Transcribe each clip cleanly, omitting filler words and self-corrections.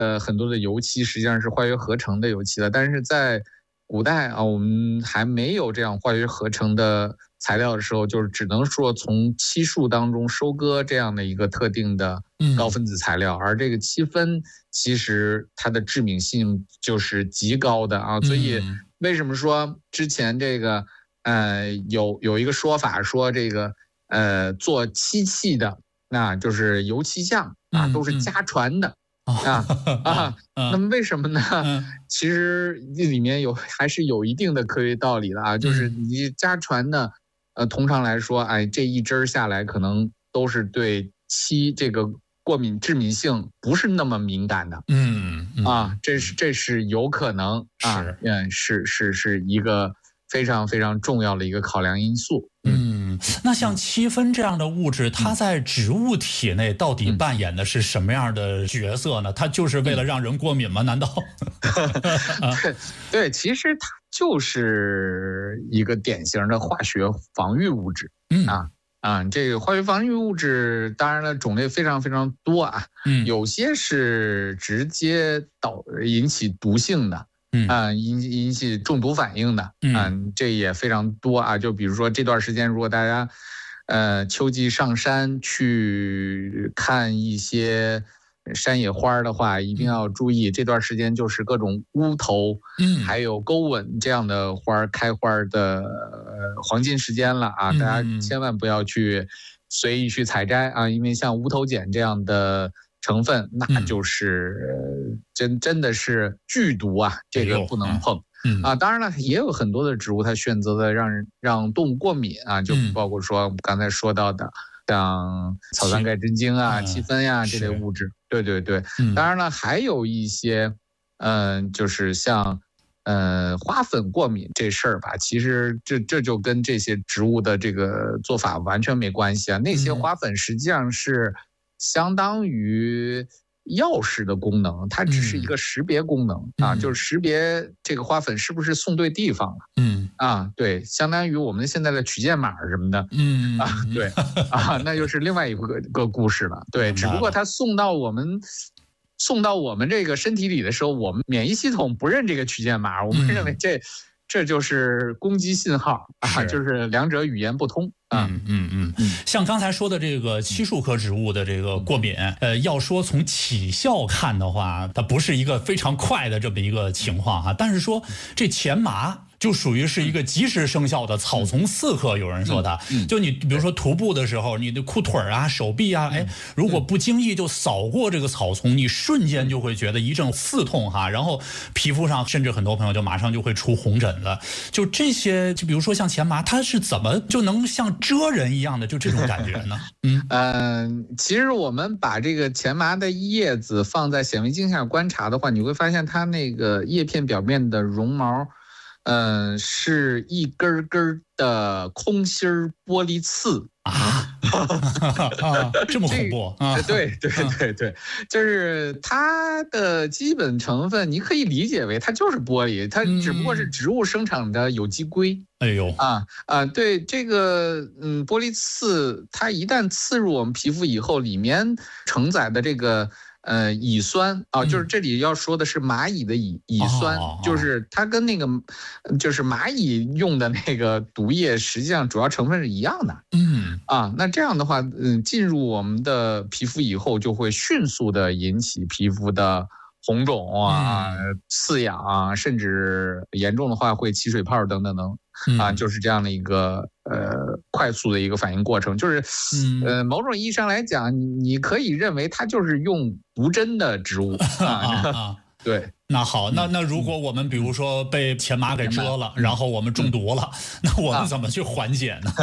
很多的油漆实际上是化学合成的油漆的，但是在古代啊，我们还没有这样化学合成的材料的时候，就是只能说从漆树当中收割这样的一个特定的高分子材料，而这个七酚其实它的致敏性就是极高的啊，所以为什么说之前这个有一个说法说这个做漆器的那就是油漆匠啊，都是家传的。那么为什么呢？其实里面还是有一定的科学道理的啊，就是你家传的，通常来说，这一支下来可能都是对漆这个过敏致敏性不是那么敏感的，这是有可能啊，是一个非常非常重要的一个考量因素。 那像七酚这样的物质，它在植物体内到底扮演的是什么样的角色呢？它就是为了让人过敏吗？难道？ 对，其实它就是一个典型的化学防御物质。这个化学防御物质当然了种类非常非常多啊，有些是直接引起毒性的。引起中毒反应的，这也非常多啊。就比如说这段时间，如果大家秋季上山去看一些山野花的话，一定要注意这段时间就是各种乌头，还有钩吻这样的花开花的黄金时间了啊！大家千万不要去随意去采摘啊，因为像乌头碱这样的成分，那就是真的是剧毒啊，这个不能碰。当然了，也有很多的植物它选择的让动物过敏啊，就包括说我们刚才说到的像草酸钙真菌啊、七酚呀这类物质。对，当然了，还有一些就是像花粉过敏这事儿吧，其实这就跟这些植物的这个做法完全没关系啊。那些花粉实际上是相当于钥匙的功能，它只是一个识别功能啊，就是识别这个花粉是不是送对地方了。对，相当于我们现在的取件码什么的。对那又是另外一个故事了。对，只不过它送到我们这个身体里的时候，我们免疫系统不认这个取件码，我们认为这就是攻击信号啊，就是两者语言不通。 像刚才说的这个漆树科植物的这个过敏，要说从起效看的话，它不是一个非常快的这么一个情况哈。但是说这前麻就属于是一个及时生效的草丛刺客，有人说的，就你比如说徒步的时候，你的裤腿啊、手臂啊，如果不经意就扫过这个草丛，你瞬间就会觉得一阵刺痛哈，然后皮肤上甚至很多朋友就马上就会出红疹了。就这些，就比如说像前麻，它是怎么就能像蜇人一样的就这种感觉呢？ 其实我们把这个前麻的叶子放在显微镜下观察的话，你会发现它那个叶片表面的绒毛。是一根根的空心玻璃刺这么恐怖啊！ 对，就是它的基本成分，你可以理解为它就是玻璃，它只不过是植物生产的有机硅。对这个玻璃刺，它一旦刺入我们皮肤以后，里面承载的这个。乙酸啊，就是这里要说的是蚂蚁的乙酸，就是它跟那个就是蚂蚁用的那个毒液，实际上主要成分是一样的。那这样的话，进入我们的皮肤以后，就会迅速的引起皮肤的红肿啊、刺痒啊，甚至严重的话会起水泡等等等。就是这样的一个快速的一个反应过程，就是某种意义上来讲，你可以认为它就是用毒针的植物对。 那好，那如果我们比如说被前麻给蛰了，然后我们中毒了，那我们怎么去缓解呢？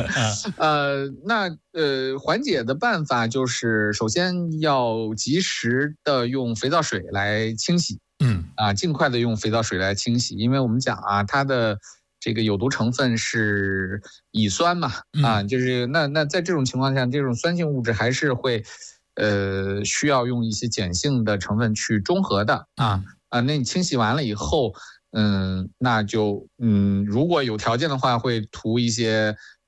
缓解的办法就是首先要及时的用肥皂水来清洗，尽快的用肥皂水来清洗，因为我们讲啊，它的这个有毒成分是乙酸嘛，就是那在这种情况下，这种酸性物质还是会需要用一些碱性的成分去中和的那你清洗完了以后，那就如果有条件的话，会涂一些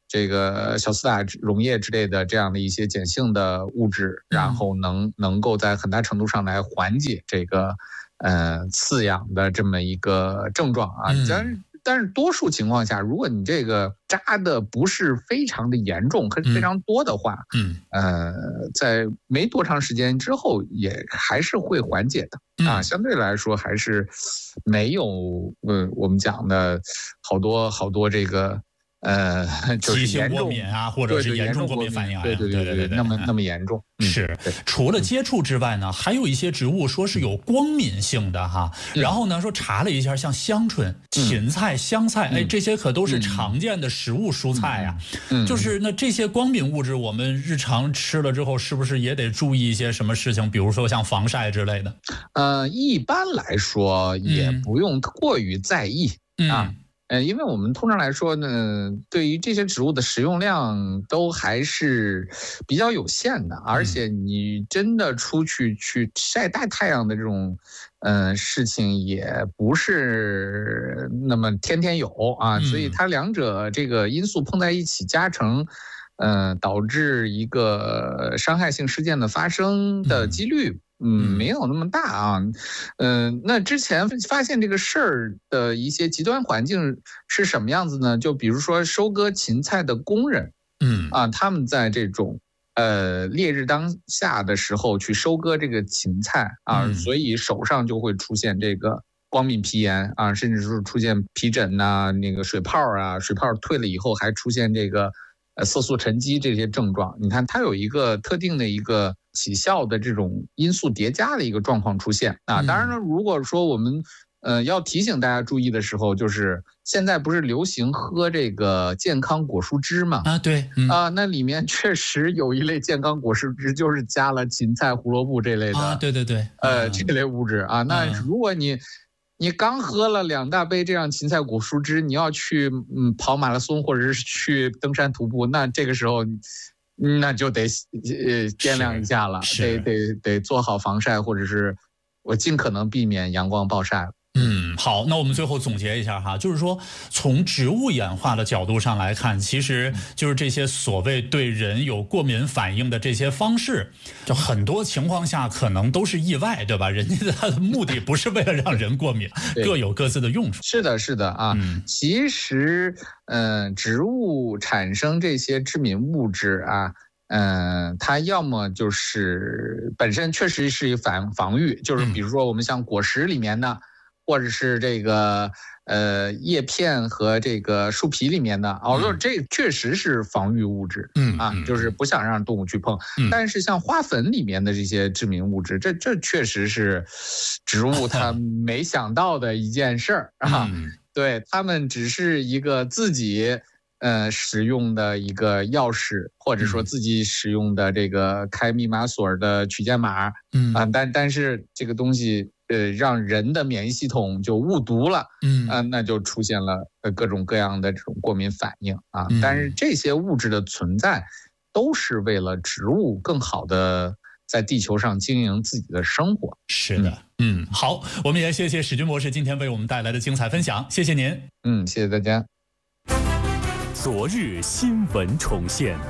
这个小苏打溶液之类的这样的一些碱性的物质，然后能够在很大程度上来缓解这个刺痒的这么一个症状啊。但是多数情况下，如果你这个扎的不是非常的严重和非常多的话，在没多长时间之后也还是会缓解的啊。相对来说还是没有我们讲的好多这个就是严重过敏啊，或者是严重过敏反应啊， 对，那么严重。 是，除了接触之外呢，还有一些植物说是有光敏性的哈。然后呢，说查了一下，像香椿、芹菜、香菜，这些可都是常见的食物蔬菜啊。就是那这些光敏物质，我们日常吃了之后，是不是也得注意一些什么事情？比如说像防晒之类的。 一般来说也不用过于在意啊。因为我们通常来说呢，对于这些植物的食用量都还是比较有限的，而且你真的出去晒大太阳的这种事情也不是那么天天有啊，所以它两者这个因素碰在一起加成，导致一个伤害性事件的发生的几率没有那么大啊。那之前发现这个事儿的一些极端环境是什么样子呢？就比如说收割芹菜的工人，他们在这种烈日当下的时候去收割这个芹菜啊，所以手上就会出现这个光敏皮炎啊，甚至是出现皮疹呐、那个水泡啊，水泡退了以后还出现这个色素沉积这些症状。你看它有一个特定的一个起效的这种因素叠加的一个状况出现啊。当然了，如果说我们要提醒大家注意的时候，就是现在不是流行喝这个健康果蔬汁嘛？ 对， 那里面确实有一类健康果蔬汁，就是加了芹菜、胡萝卜这类的对， 这类物质啊。那如果你刚喝了2大杯这样芹菜果蔬汁，你要去跑马拉松或者是去登山徒步，那这个时候那就得掂量一下了，得做好防晒，或者是我尽可能避免阳光暴晒了。 好，那我们最后总结一下哈，就是说从植物演化的角度上来看，其实就是这些所谓对人有过敏反应的这些方式，就很多情况下可能都是意外，对吧？人家的目的不是为了让人过敏，各有各自的用处。 是的啊。其实植物产生这些致敏物质啊，它要么就是本身确实是防御，就是比如说我们像果实里面的，或者是这个叶片和这个树皮里面的，这确实是防御物质，就是不想让动物去碰。但是像花粉里面的这些致敏物质，这确实是植物它没想到的一件事儿啊。对，它们只是一个自己使用的一个钥匙，或者说自己使用的这个开密码锁的取件码，但是这个东西让人的免疫系统就误读了，那就出现了各种各样的这种过敏反应啊。但是这些物质的存在都是为了植物更好的在地球上经营自己的生活。 是的，好，我们也谢谢史军博士今天为我们带来的精彩分享，谢谢您。 谢谢大家。 昨日新闻重现，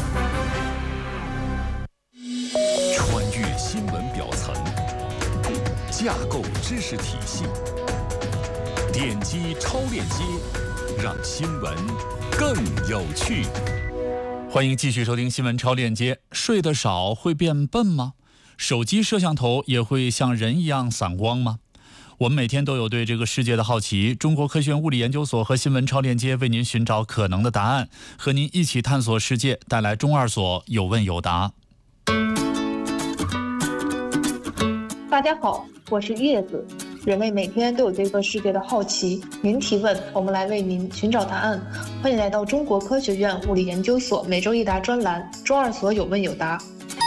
穿越新闻表层，架构知识体系，点击超链接，让新闻更有趣。 欢迎继续收听新闻超链接。睡得少会变笨吗？手机摄像头也会像人一样散光吗？我们每天都有对这个世界的好奇，中国科学院物理研究所和新闻超链接为您寻找可能的答案，和您一起探索世界，带来中二所有问有答。 大家好，我是叶子。人类每天都有对这个世界的好奇，您提问，我们来为您寻找答案。欢迎来到中国科学院物理研究所每周一答专栏，中二所有问有答。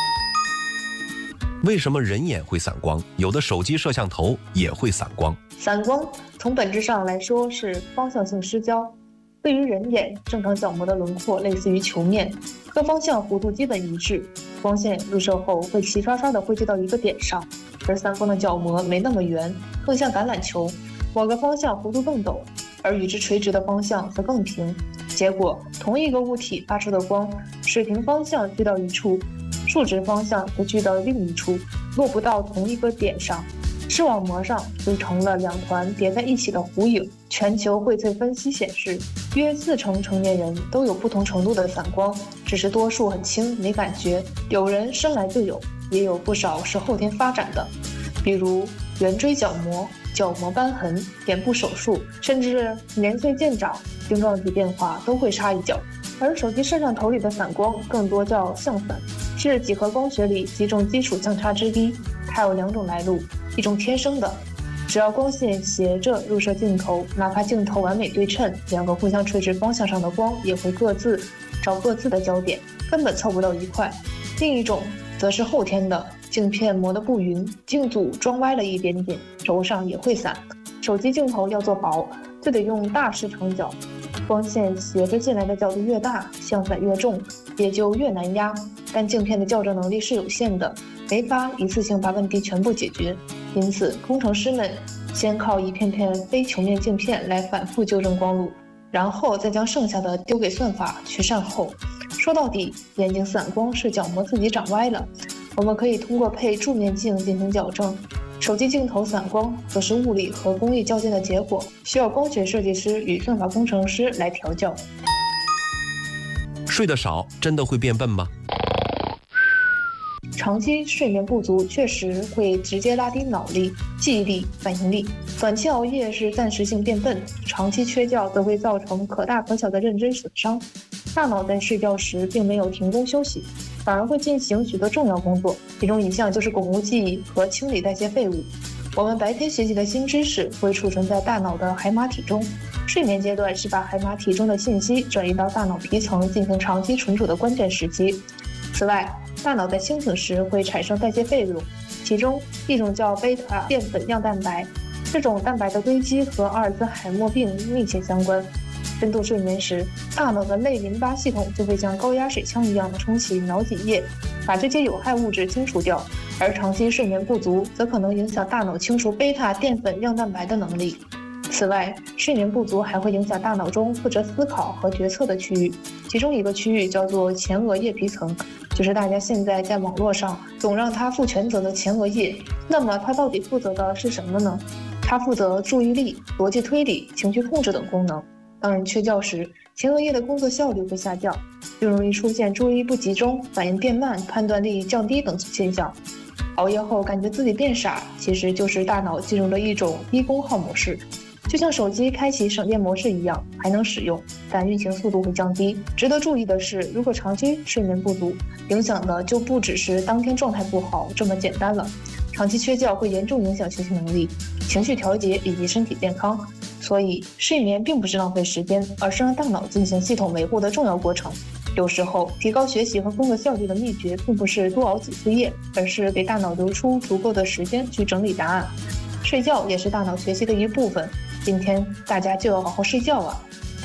为什么人眼会散光？有的手机摄像头也会散光。 散光从本质上来说是方向性失焦。对于人眼，正常角膜的轮廓类似于球面，各方向弧度基本一致，光线入射后会齐刷刷地汇聚到一个点上。而散光的角膜没那么圆，更像橄榄球，某个方向弧度更陡，而与之垂直的方向则更平。 结果同一个物体发出的光，水平方向聚到一处，竖直方向则聚到另一处，落不到同一个点上。视网膜上就成了2团叠在一起的弧影。全球荟萃分析显示，约40%成年人都有不同程度的散光，只是多数很轻没感觉，有人生来就有，也有不少是后天发展的，比如圆锥角膜、角膜瘢痕、眼部手术，甚至年岁渐长，晶状体变化都会插一脚。而手机摄像头里的散光更多叫相散，是几何光学里几种基础相差之一，还有2种来路，一种天生的，只要光线斜着入射镜头，哪怕镜头完美对称，2个互相垂直方向上的光也会各自找各自的焦点，根本凑不到一块。另一种则是后天的，镜片磨得不匀，镜组装歪了一点点，轴上也会散。手机镜头要做薄，就得用大视长角，光线斜着进来的角度越大，相散越重，也就越难压。但镜片的校正能力是有限的，没法一次性把问题全部解决，因此工程师们先靠一片片非球面镜片来反复纠正光路，然后再将剩下的丢给算法去善后。说到底，眼睛散光是角膜自己长歪了，我们可以通过配柱面镜进行矫正。手机镜头散光则是物理和工艺较劲的结果，需要光学设计师与算法工程师来调教。 睡得少真的会变笨吗？ 长期睡眠不足确实会直接拉低脑力、记忆力、反应力。短期熬夜是暂时性变笨，长期缺觉则会造成可大可小的认知损伤。大脑在睡觉时并没有停工休息，反而会进行许多重要工作，其中一项就是巩固记忆和清理代谢废物。我们白天学习的新知识会储存在大脑的海马体中，睡眠阶段是把海马体中的信息转移到大脑皮层进行长期存储的关键时期。此外，大脑在清醒时会产生代谢废物，其中一种叫贝塔淀粉样蛋白，这种蛋白的堆积和阿尔兹海默病密切相关。深度睡眠时，大脑的类淋巴系统就会像高压水枪一样的冲洗脑脊液，把这些有害物质清除掉，而长期睡眠不足则可能影响大脑清除贝塔淀粉样蛋白的能力。此外，睡眠不足还会影响大脑中负责思考和决策的区域，其中一个区域叫做前额叶皮层，就是大家现在在网络上总让它负全责的前额叶。那么它到底负责的是什么呢？它负责注意力、逻辑推理、情绪控制等功能。当人缺觉时，前额叶的工作效率会下降，就容易出现注意力不集中、反应变慢、判断力降低等现象。熬夜后感觉自己变傻，其实就是大脑进入了一种低功耗模式，就像手机开启省电模式一样，还能使用，但运行速度会降低。值得注意的是，如果长期睡眠不足，影响的就不只是当天状态不好这么简单了。长期缺觉会严重影响学习能力、情绪调节以及身体健康。所以，睡眠并不是浪费时间，而是让大脑进行系统维护的重要过程。有时候，提高学习和工作效率的秘诀并不是多熬几次夜，而是给大脑留出足够的时间去整理答案。睡觉也是大脑学习的一部分。今天大家就要好好睡觉啊！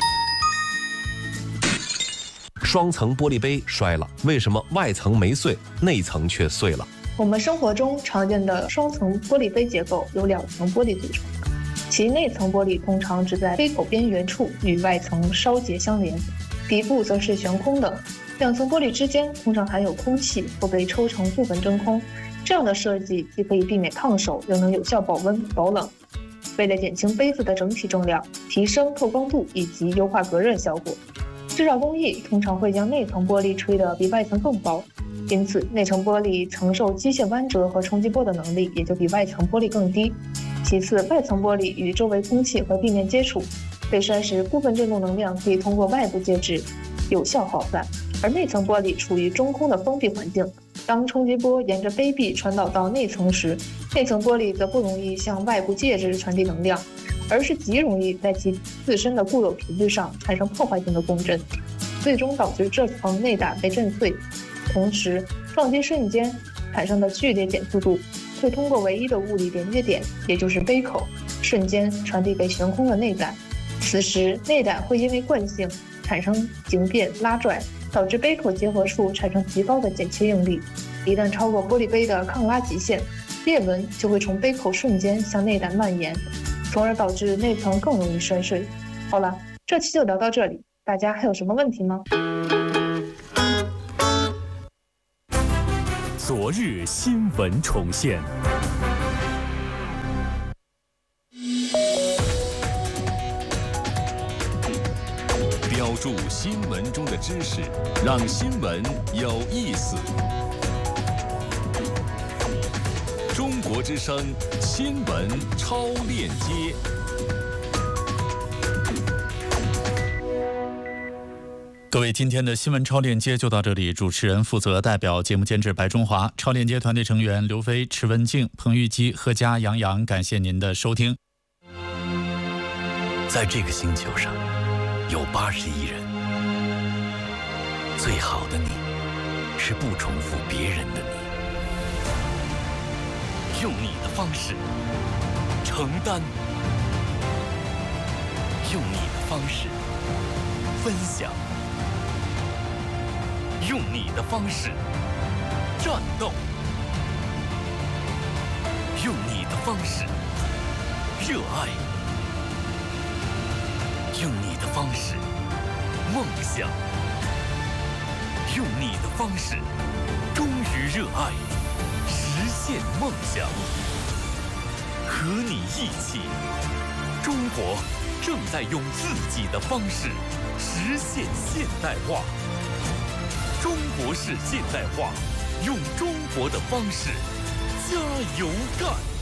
双层玻璃杯摔了，为什么外层没碎，内层却碎了？ 我们生活中常见的双层玻璃杯结构由2层玻璃组成，其内层玻璃通常只在杯口边缘处与外层稍节相连，底部则是悬空的。2层玻璃之间通常含有空气或被抽成部分真空，这样的设计既可以避免烫手，又能有效保温保冷。为了减轻杯子的整体重量，提升透光度以及优化隔热效果，制造工艺通常会将内层玻璃吹得比外层更薄，因此内层玻璃承受机械弯折和冲击波的能力也就比外层玻璃更低。其次，外层玻璃与周围空气和地面接触，被摔时部分振动能量可以通过外部介质有效耗散，而内层玻璃处于中空的封闭环境，当冲击波沿着杯壁传导到内层时，内层玻璃则不容易向外部介质传递能量，而是极容易在其自身的固有频率上产生破坏性的共振，最终导致这层内胆被震碎。同时，撞击瞬间产生的剧烈减速度会通过唯一的物理连接点，也就是杯口，瞬间传递给悬空的内胆。此时，内胆会因为惯性产生形变拉拽，导致杯口结合处产生极高的剪切应力。一旦超过玻璃杯的抗拉极限，裂纹就会从杯口瞬间向内胆蔓延，从而导致内层更容易摔碎。好了，这期就聊到这里， 大家还有什么问题吗？ 昨日新闻重现。标注新闻中的知识，让新闻有意思。中国之声新闻超链接。 各位，今天的新闻超链接就到这里。主持人负责代表节目监制白中华，超链接团队成员刘飞、池文静、彭玉基、何佳、杨洋，感谢您的收听。 在这个星球上，有80亿人，最好的你，是不重复别人的你，用你的方式承担，用你的方式分享。用你的方式战斗，用你的方式热爱，用你的方式梦想，用你的方式忠于热爱，实现梦想。和你一起，中国正在用自己的方式实现现代化。中国式现代化，用中国的方式加油干！